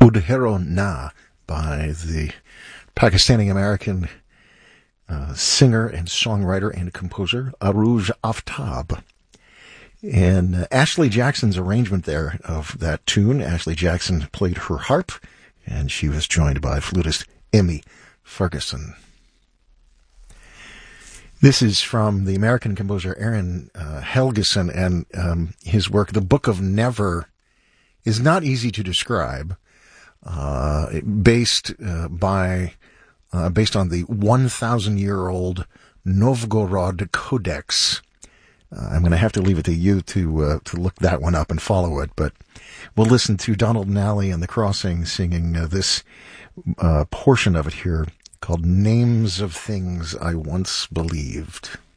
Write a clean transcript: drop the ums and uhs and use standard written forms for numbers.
Budhero Na by the Pakistani-American singer and songwriter and composer Arooj Aftab. And Ashley Jackson's arrangement there of that tune, Ashley Jackson played her harp, and she was joined by flutist Emmy Ferguson. This is from the American composer Aaron Helgeson, and his work, The Book of Never, is not easy to describe. Based on the 1,000-year-old Novgorod Codex. I'm going to have to leave it to you to look that one up and follow it, but we'll listen to Donald Nally and the Crossing singing this portion of it here called Names of Things I Once Believed.